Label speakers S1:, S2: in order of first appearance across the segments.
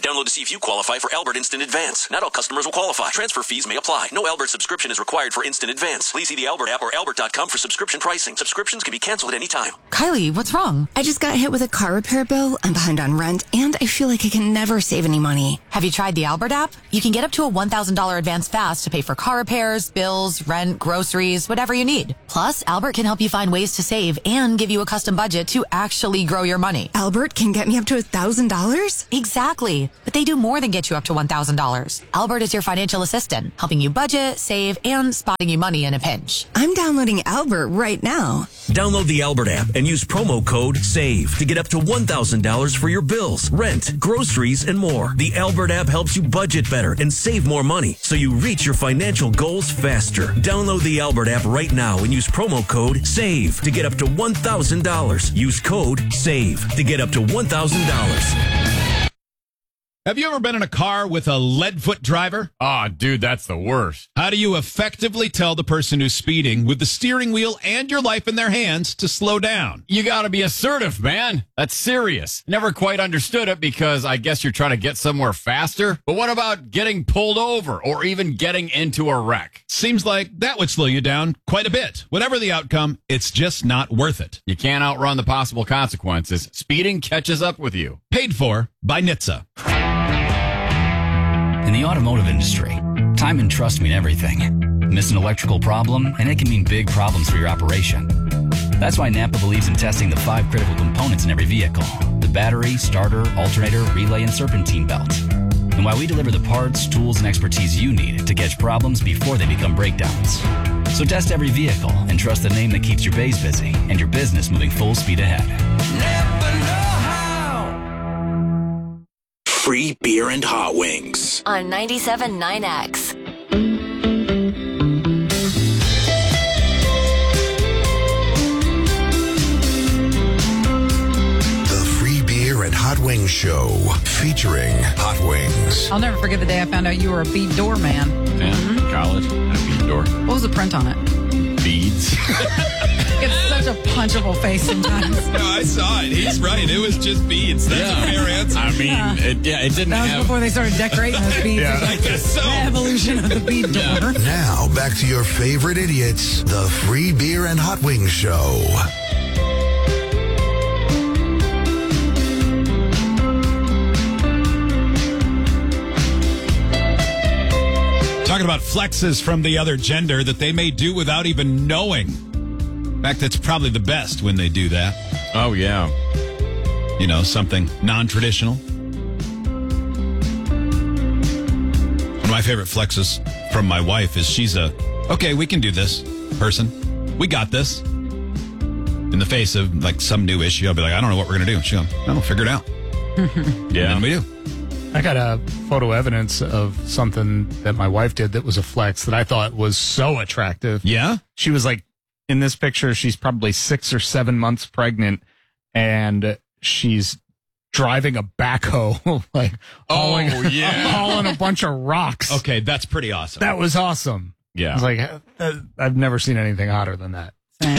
S1: Download to see if you qualify for Albert Instant Advance. Not all customers will qualify. Transfer fees may apply. No Albert subscription is required for Instant Advance. Please see the Albert app or albert.com for subscription pricing. Subscriptions can be canceled at any time.
S2: Kylie, what's wrong?
S3: I just got hit with a car repair bill. I'm behind on rent, and I feel like I can never save any money.
S2: Have you tried the Albert app? You can get up to a $1,000 advance fast to pay for car repairs, bills, rent, groceries, whatever you need. Plus, Albert can help you find ways to save and give you a custom budget to actually grow your money.
S3: Albert can get me up to $1,000?
S2: Exactly. But they do more than get you up to $1,000. Albert is your financial assistant, helping you budget, save, and spotting you money in a pinch.
S3: I'm downloading Albert right now.
S1: Download the Albert app and use promo code SAVE to get up to $1,000 for your bills, rent, groceries, and more. The Albert app helps you budget better and save more money so you reach your financial goals faster. Download the Albert app right now and use promo code SAVE to get up to $1,000. Use code SAVE to get up to $1,000.
S4: Have you ever been in a car with a lead-foot driver?
S5: Oh, dude, that's the worst.
S4: How do you effectively tell the person who's speeding with the steering wheel and your life in their hands to slow down?
S5: You got to be assertive, man. That's serious. Never quite understood it because I guess you're trying to get somewhere faster. But what about getting pulled over or even getting into a wreck?
S4: Seems like that would slow you down quite a bit. Whatever the outcome, it's just not worth it.
S5: You can't outrun the possible consequences. Speeding catches up with you.
S4: Paid for by NHTSA.
S6: In the automotive industry, time and trust mean everything. Miss an electrical problem, and it can mean big problems for your operation. That's why Napa believes in testing the 5 critical components in every vehicle: the battery, starter, alternator, relay, and serpentine belt. And why we deliver the parts, tools, and expertise you need to catch problems before they become breakdowns. So test every vehicle and trust the name that keeps your bays busy and your business moving full speed ahead.
S7: Never know how. Free beer and hot wings
S8: on 97.9X.
S7: Hot Wings Show featuring Hot Wings.
S9: I'll never forget the day I found out you were a bead door man.
S5: Yeah, college and a bead door.
S9: What was the print on it?
S5: Beads.
S9: It's such a punchable face sometimes.
S4: No, I saw it. He's right. It was just beads. That's a fair answer.
S5: I mean, it didn't
S9: that was before they started decorating those beads.
S4: Yeah, I guess so.
S9: The evolution of the bead door.
S7: Now, back to your favorite idiots, the Free Beer and Hot Wings Show.
S4: Talking about flexes from the other gender that they may do without even knowing. In fact, that's probably the best when they do that.
S5: Oh, yeah.
S4: You know, something non-traditional. One of my favorite flexes from my wife is she's okay, we can do this person. We got this. In the face of, like, some new issue, I'll be like, I don't know what we're going to do. She'll go, we'll figure it out.
S5: Yeah.
S4: And we do.
S10: I got a photo evidence of something that my wife did that was a flex that I thought was so attractive.
S4: Yeah?
S10: She was like, in this picture, she's probably 6 or 7 months pregnant, and she's driving a backhoe, like hauling a bunch of rocks.
S4: Okay, that's pretty awesome.
S10: That was awesome.
S5: Yeah.
S10: I was like, I've never seen anything hotter than that.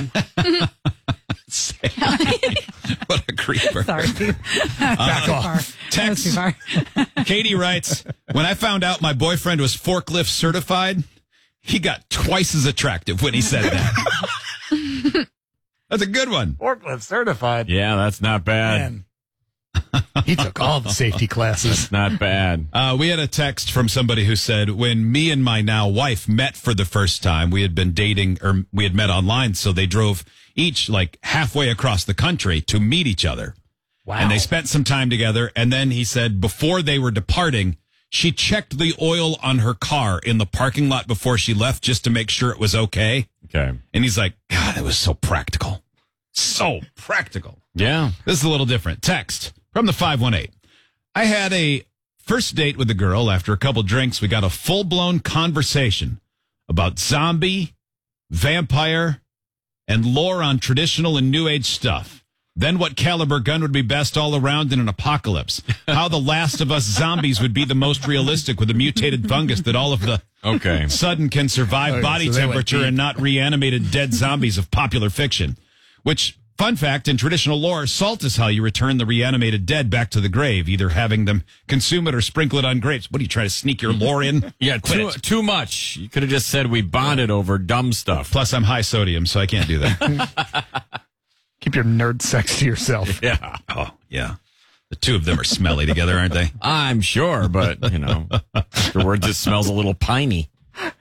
S4: What a creeper.
S9: Sorry, dude.
S4: Back
S9: off.
S4: Text. Katie writes, when I found out my boyfriend was forklift certified, he got twice as attractive when he said that. That's a good one.
S10: Forklift certified.
S5: Yeah, that's not bad.
S10: Man. He took all the safety classes.
S5: Not bad.
S4: We had a text from somebody who said, when me and my now wife met for the first time, we had been dating, or we had met online, so they drove each like halfway across the country to meet each other.
S10: Wow.
S4: And they spent some time together. And then he said before they were departing, she checked the oil on her car in the parking lot before she left just to make sure it was okay.
S5: Okay.
S4: And he's like, God, that was so practical. So practical.
S5: Yeah.
S4: This is a little different. Text from the 518. I had a first date with a girl. After a couple drinks, we got a full-blown conversation about zombie, vampire, and lore on traditional and new age stuff. Then what caliber gun would be best all around in an apocalypse. How the Last of Us zombies would be the most realistic with a mutated fungus that all of the sudden can survive body temperature and not reanimated dead zombies of popular fiction. Which, Fun fact, in traditional lore, salt is how you return the reanimated dead back to the grave, either having them consume it or sprinkle it on grapes. What, are you trying to sneak your lore in?
S5: Yeah, too much. You could have just said we bonded over dumb stuff.
S4: Plus, I'm high sodium, so I can't do that.
S10: Keep your nerd sex to yourself.
S5: Yeah.
S4: Oh, yeah. The two of them are smelly together, aren't they?
S5: I'm sure, but, afterwards it smells a little piney.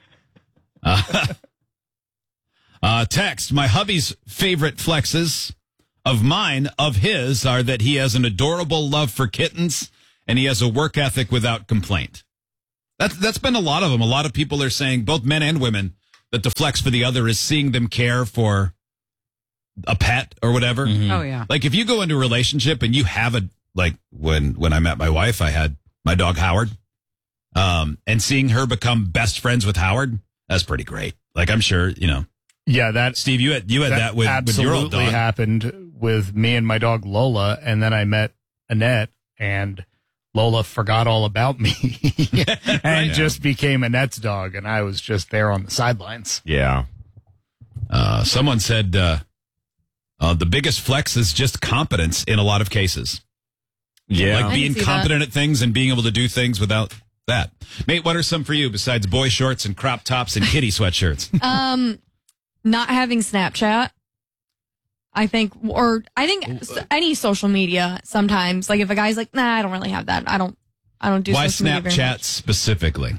S4: Text, my hubby's favorite flexes of mine, of his, are that he has an adorable love for kittens and he has a work ethic without complaint. That's been a lot of them. A lot of people are saying, both men and women, that the flex for the other is seeing them care for a pet or whatever.
S9: Mm-hmm. Oh, yeah.
S4: Like if you go into a relationship and you have when I met my wife, I had my dog Howard, and seeing her become best friends with Howard, that's pretty great. Like I'm sure,
S10: Yeah, that
S4: Steve, you had that with your old dog.
S10: Absolutely happened with me and my dog Lola, and then I met Annette, and Lola forgot all about me and just became Annette's dog, and I was just there on the sidelines.
S5: Yeah.
S4: Someone said the biggest flex is just competence in a lot of cases.
S5: Yeah,
S4: like being competent at things and being able to do things without that. Mate, what are some for you besides boy shorts and crop tops and kitty sweatshirts?
S11: Not having Snapchat, I think any social media sometimes. Like if a guy's like, nah, I don't really have that. I don't do.
S4: Why
S11: social media very
S4: Snapchat
S11: much.
S4: specifically?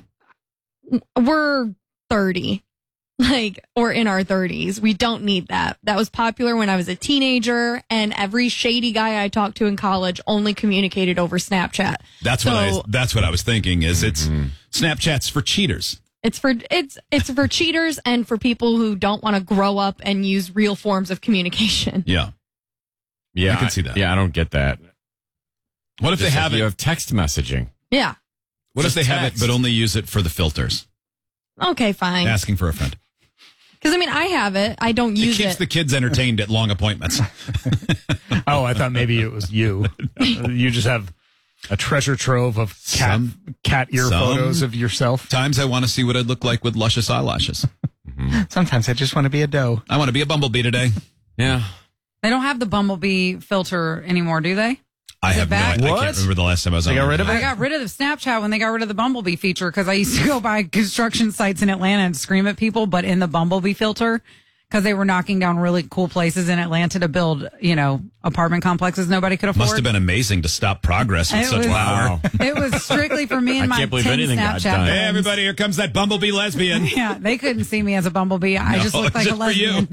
S11: We're 30, or in our 30s. We don't need that. That was popular when I was a teenager, and every shady guy I talked to in college only communicated over Snapchat.
S4: That's what I was thinking. Is it's Snapchat's for cheaters.
S11: It's for cheaters and for people who don't want to grow up and use real forms of communication.
S4: Yeah.
S5: Yeah.
S4: I can see that.
S5: Yeah, I don't get that.
S4: What if they have it?
S5: You have text messaging.
S11: Yeah.
S4: What if they have it but only use it for the filters?
S11: Okay, fine.
S4: Asking for a friend.
S11: Because, I have it. I don't use it.
S4: It keeps the kids entertained at long appointments.
S10: Oh, I thought maybe it was you. You just have a treasure trove of cat ear photos of yourself.
S4: Times I want to see what I'd look like with luscious eyelashes.
S10: Sometimes I just want to be a doe.
S4: I want to be a bumblebee today.
S5: Yeah.
S9: They don't have the bumblebee filter anymore, do they?
S4: I have
S9: back?
S4: I can't remember the last time I was on.
S10: They got rid of it?
S9: I got rid of the Snapchat when they got rid of the bumblebee feature because I used to go by construction sites in Atlanta and scream at people, but in the bumblebee filter, because they were knocking down really cool places in Atlanta to build, apartment complexes nobody could afford.
S4: Must have been amazing to stop progress with such power.
S9: It was strictly for me and my 10 Snapchat friends.
S4: Hey, everybody, here comes that bumblebee lesbian.
S9: Yeah, they couldn't see me as a bumblebee. I just looked like a lesbian.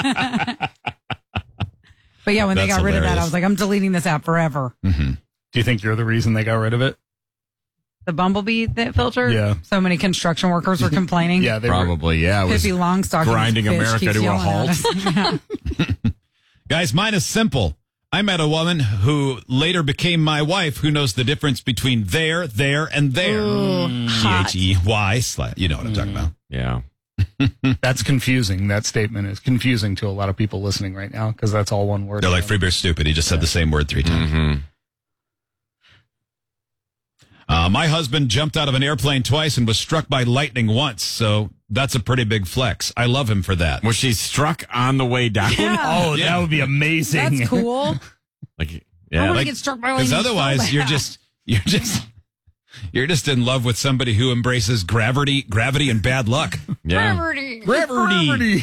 S9: But yeah, when they got rid of that, I was like, I'm deleting this app forever.
S4: Mm-hmm.
S10: Do you think you're the reason they got rid of it?
S9: The bumblebee filter?
S10: Yeah.
S9: So many construction workers were complaining.
S10: Yeah, they
S5: probably. Yeah, it was
S9: Pippi Longstocking
S5: grinding America to a halt.
S9: Yeah.
S4: Guys, mine is simple. I met a woman who later became my wife who knows the difference between there, and there. They. You know what I'm talking about.
S5: Yeah.
S10: That's confusing. That statement is confusing to a lot of people listening right now because that's all one word.
S4: They're like, Free Beer's stupid. He just said the same word 3 times.
S5: Mm-hmm.
S4: My husband jumped out of an airplane twice and was struck by lightning once, so that's a pretty big flex. I love him for that.
S5: Was she struck on the way down?
S9: Yeah.
S10: Oh, that would be amazing.
S9: That's cool.
S11: I want to get struck by lightning.
S4: Because otherwise,
S11: so
S4: you're just in love with somebody who embraces gravity, and bad luck.
S5: Yeah.
S11: Gravity.
S10: Gravity.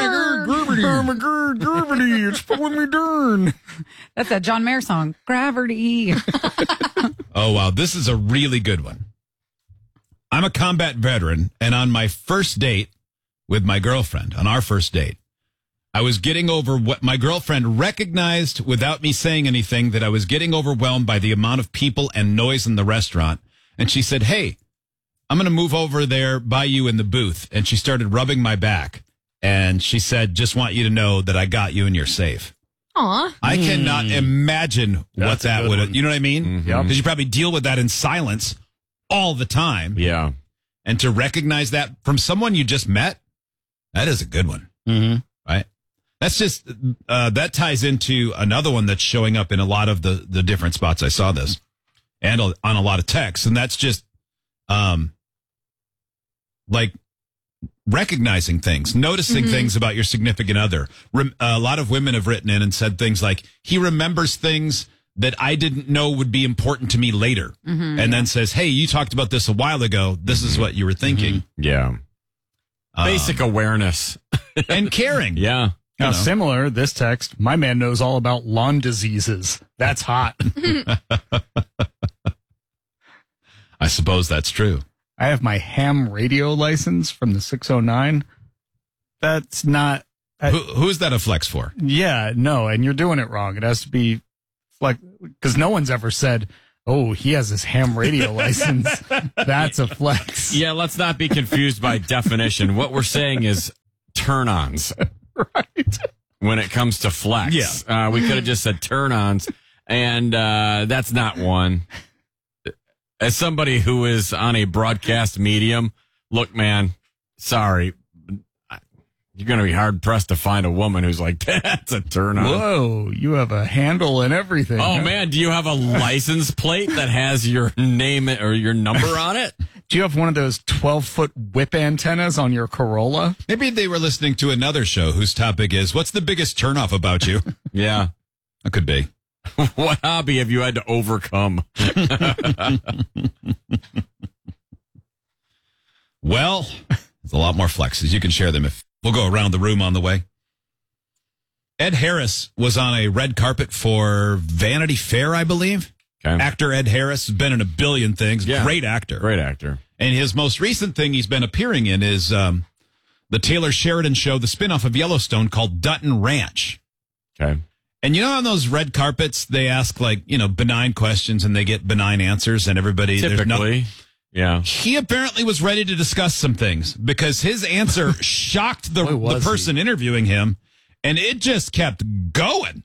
S10: Gravity. It's pulling me down.
S9: That's that John Mayer song, Gravity.
S4: Oh, wow. This is a really good one. I'm a combat veteran, and on my first date with my girlfriend, on our first date, I was getting over what my girlfriend recognized without me saying anything, that I was getting overwhelmed by the amount of people and noise in the restaurant. And she said, hey, I'm going to move over there by you in the booth. And she started rubbing my back. And she said, just want you to know that I got you and you're safe.
S11: Aw.
S4: I cannot imagine what that would have, you know what I mean?
S5: Mm-hmm.
S10: Yep.
S4: Because you probably deal with that in silence all the time.
S5: Yeah.
S4: And to recognize that from someone you just met, that is a good one.
S10: Mm-hmm.
S4: Right? That's just, that ties into another one that's showing up in a lot of the different spots I saw this. And on a lot of texts. And that's just, like recognizing things, noticing things about your significant other. A lot of women have written in and said things like, he remembers things that I didn't know would be important to me later. And then says, hey, you talked about this a while ago. This is what you were thinking.
S5: Yeah. Basic awareness.
S4: And caring.
S5: Yeah.
S10: Now, similar, this text, my man knows all about lawn diseases. That's hot.
S4: I suppose that's true.
S10: I have my ham radio license from the 609. That's not...
S4: Who is that a flex for?
S10: Yeah, no, and you're doing it wrong. It has to be like, because no one's ever said, oh, he has his ham radio license. That's a flex.
S5: Yeah, let's not be confused by definition. What we're saying is turn-ons.
S10: Right.
S5: When it comes to flex.
S4: Yeah.
S5: We could have just said turn-ons, and that's not one. As somebody who is on a broadcast medium, look, man, sorry. You're going to be hard-pressed to find a woman who's like, that's a turn-on.
S10: Whoa, you have a handle and everything.
S5: Oh, man, do you have a license plate that has your name or your number on it?
S10: Do you have one of those 12-foot whip antennas on your Corolla?
S4: Maybe they were listening to another show whose topic is, what's the biggest turnoff about you?
S5: Yeah.
S4: That could be.
S5: What hobby have you had to overcome?
S4: Well, there's a lot more flexes. You can share them if we'll go around the room on the way. Ed Harris was on a red carpet for Vanity Fair, I believe. Okay. Actor Ed Harris has been in a billion things. Yeah. Great actor.
S5: Great actor.
S4: And his most recent thing he's been appearing in is the Taylor Sheridan show, the spinoff of Yellowstone called Dutton Ranch.
S5: Okay.
S4: And you know, on those red carpets, they ask benign questions and they get benign answers and everybody...
S5: Typically, yeah.
S4: He apparently was ready to discuss some things because his answer shocked the person interviewing him, and it just kept going.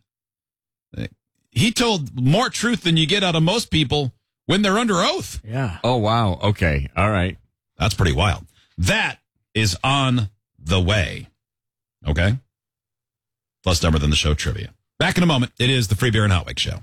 S4: He told more truth than you get out of most people when they're under oath.
S10: Yeah.
S5: Oh, wow. Okay. All right.
S4: That's pretty wild. That is on the way. Okay? Plus dumber than the show trivia. Back in a moment. It is the Free Beer and Hot Wings Show.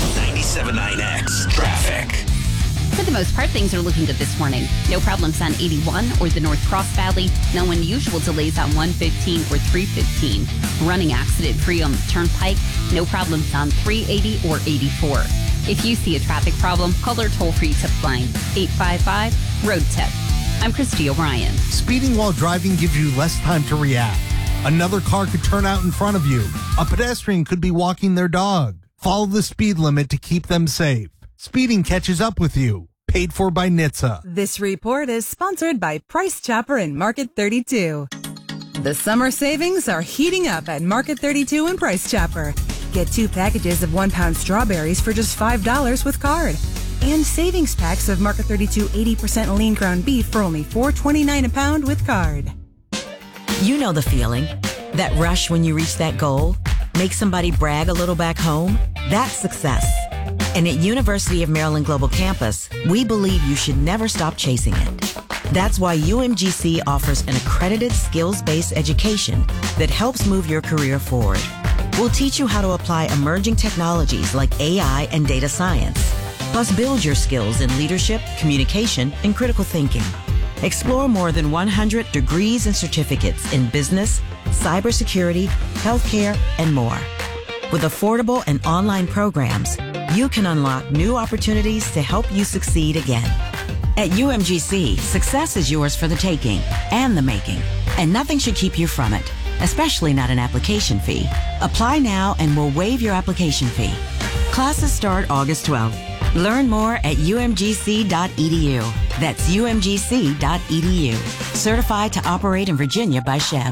S12: 97.9X Traffic.
S13: For the most part, things are looking good this morning. No problems on 81 or the North Cross Valley. No unusual delays on 115 or 315. Running accident-free on the Turnpike. No problems on 380 or 84. If you see a traffic problem, call our toll-free tip line, 855-ROAD-TIP. I'm Christy O'Brien.
S14: Speeding while driving gives you less time to react. Another car could turn out in front of you. A pedestrian could be walking their dog. Follow the speed limit to keep them safe. Speeding catches up with you. Paid for by NHTSA.
S15: This report is sponsored by Price Chopper and Market 32. The summer savings are heating up at Market 32 and Price Chopper. Get 2 packages of 1-pound strawberries for just $5 with card. And savings packs of Market 32 80% lean ground beef for only $4.29 a pound with card.
S16: You know the feeling. That rush when you reach that goal. Make somebody brag a little back home. That's success. And at University of Maryland Global Campus, we believe you should never stop chasing it. That's why UMGC offers an accredited skills-based education that helps move your career forward. We'll teach you how to apply emerging technologies like AI and data science, plus build your skills in leadership, communication, and critical thinking. Explore more than 100 degrees and certificates in business, cybersecurity, healthcare, and more. With affordable and online programs, you can unlock new opportunities to help you succeed again. At UMGC, success is yours for the taking and the making, and nothing should keep you from it, especially not an application fee. Apply now and we'll waive your application fee. Classes start August 12th. Learn more at umgc.edu. That's umgc.edu. Certified to operate in Virginia by Chev.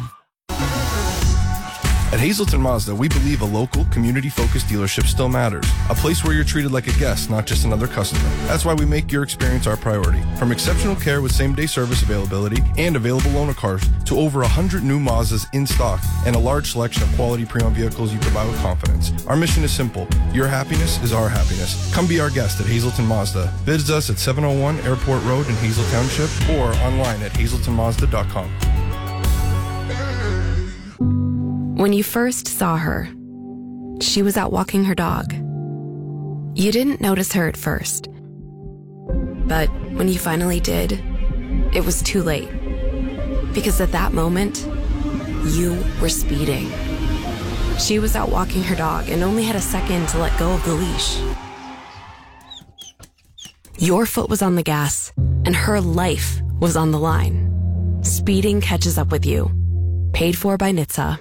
S17: At Hazleton Mazda, we believe a local, community-focused dealership still matters. A place where you're treated like a guest, not just another customer. That's why we make your experience our priority. From exceptional care with same-day service availability and available loaner cars to over 100 new Mazdas in stock and a large selection of quality pre-owned vehicles you can buy with confidence. Our mission is simple. Your happiness is our happiness. Come be our guest at Hazleton Mazda. Visit us at 701 Airport Road in Hazel Township or online at hazletonmazda.com.
S18: When you first saw her, she was out walking her dog. You didn't notice her at first. But when you finally did, it was too late. Because at that moment, you were speeding. She was out walking her dog and only had a second to let go of the leash. Your foot was on the gas, and her life was on the line. Speeding catches up with you. Paid for by NHTSA.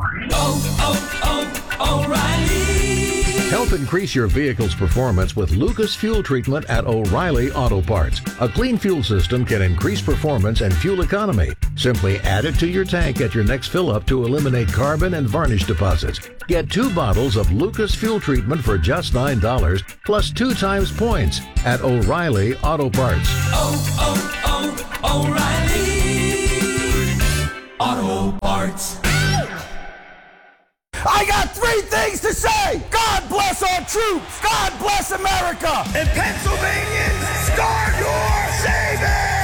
S12: O'Reilly.
S19: Help increase your vehicle's performance with Lucas Fuel Treatment at O'Reilly Auto Parts. A clean fuel system can increase performance and fuel economy. Simply add it to your tank at your next fill-up to eliminate carbon and varnish deposits. Get 2 bottles of Lucas Fuel Treatment for just $9 plus 2 times points at O'Reilly Auto Parts.
S12: O'Reilly Auto Parts.
S20: I got 3 things to say. God bless our troops. God bless America. And Pennsylvanians, start your savings.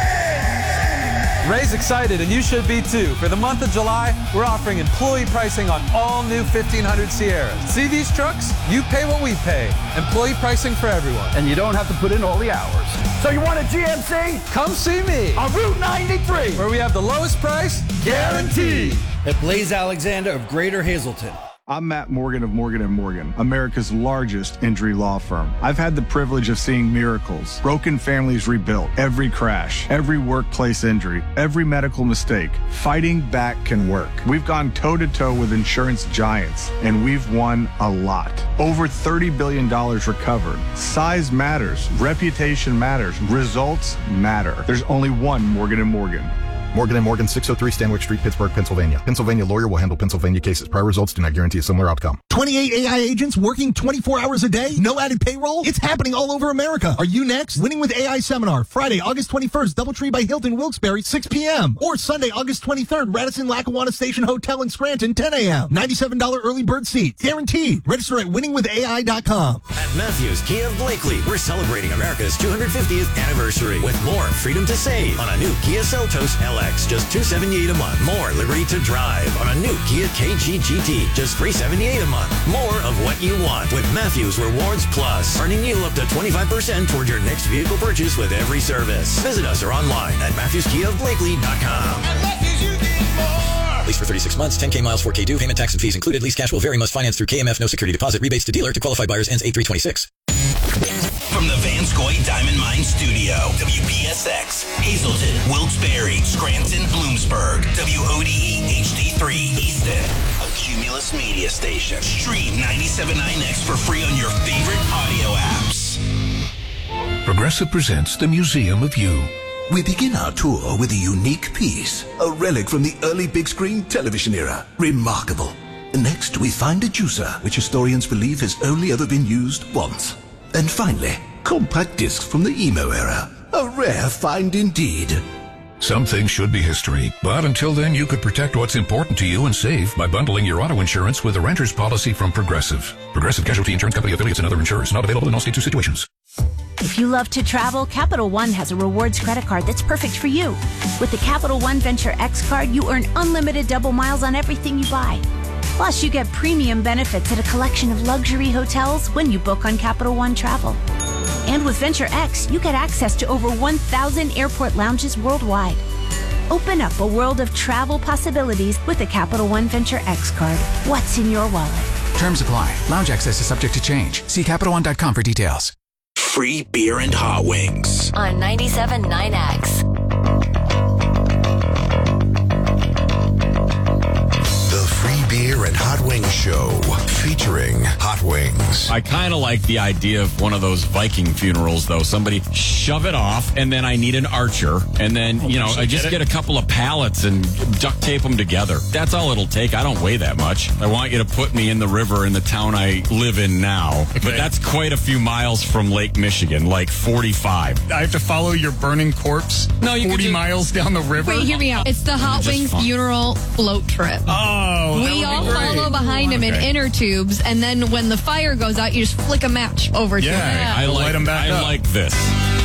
S21: Ray's excited, and you should be too. For the month of July, we're offering employee pricing on all new 1500 Sierras. See these trucks? You pay what we pay. Employee pricing for everyone.
S20: And you don't have to put in all the hours. So you want a GMC?
S21: Come see me
S20: on Route 93,
S21: where we have the lowest price guaranteed.
S22: At Blaze Alexander of Greater Hazleton.
S23: I'm Matt Morgan of Morgan & Morgan, America's largest injury law firm. I've had the privilege of seeing miracles, broken families rebuilt, every crash, every workplace injury, every medical mistake. Fighting back can work. We've gone toe-to-toe with insurance giants, and we've won a lot. Over $30 billion recovered. Size matters. Reputation matters. Results matter. There's only one Morgan & Morgan.
S24: Morgan & Morgan, 603 Stanwyck Street, Pittsburgh, Pennsylvania. Pennsylvania lawyer will handle Pennsylvania cases. Prior results do not guarantee a similar outcome.
S14: 28 AI agents working 24 hours a day? No added payroll? It's happening all over America. Are you next? Winning with AI Seminar, Friday, August 21st, Doubletree by Hilton, Wilkes-Barre, 6 p.m. Or Sunday, August 23rd, Radisson Lackawanna Station Hotel in Scranton, 10 a.m. $97 early bird seats. Guaranteed. Register at winningwithai.com.
S1: At Matthews Kia of Blakely, we're celebrating America's 250th anniversary with more freedom to save on a new Kia Seltos LX, just $278 a month. More liberty to drive on a new Kia KG GT, just $378 a month. More of what you want with Matthews Rewards Plus, earning you up to 25% toward your next vehicle purchase with every service. Visit us or online at MatthewsKiaofBlakely.com.
S25: Lease for 36 months, 10K miles, 4K due, payment, tax, and fees included. Lease cash will vary, must finance through KMF, no security deposit, rebates to dealer to qualified buyers, ends 8/3/26.
S12: From the Vanscoy Diamond Mine Studio, WPSX, Hazleton, Wilkes-Barre, Scranton, Bloomsburg, WODE HD3 Easton, a Cumulus media station. Stream 97.9X for free on your favorite audio apps.
S26: Progressive presents the Museum of You. We begin our tour with a unique piece, a relic from the early big screen television era. Remarkable. Next, we find a juicer, which historians believe has only ever been used once. And finally, compact discs from the emo era. A rare find indeed.
S27: Some things should be history, but until then you could protect what's important to you and save by bundling your auto insurance with a renter's policy from Progressive. Progressive Casualty Insurance Company affiliates and other insurers. Not available in all states or situations.
S28: If you love to travel, Capital One has a rewards credit card that's perfect for you. With the Capital One Venture X card, you earn unlimited double miles on everything you buy. Plus, you get premium benefits at a collection of luxury hotels when you book on Capital One Travel. And with Venture X, you get access to over 1,000 airport lounges worldwide. Open up a world of travel possibilities with the Capital One Venture X card. What's in your wallet?
S29: Terms apply. Lounge access is subject to change. See CapitalOne.com for details.
S12: Free beer and hot wings
S8: on 97.9X.
S7: Beer and Hot Wings Show, featuring Hot Wings.
S5: I kind of like the idea of one of those Viking funerals, though. Somebody shove it off, and then I need an archer, and then, I just get a couple of pallets and duct tape them together. That's all it'll take. I don't weigh that much. I want you to put me in the river in the town I live in now, but that's quite a few miles from Lake Michigan, like 45.
S10: I have to follow your burning corpse 40 miles down the river?
S11: Wait, hear me out. It's the Hot Wings funeral float trip.
S10: Oh,
S11: we all follow behind him in inner tubes, and then when the fire goes out, you just flick a match over to him.
S5: I like this.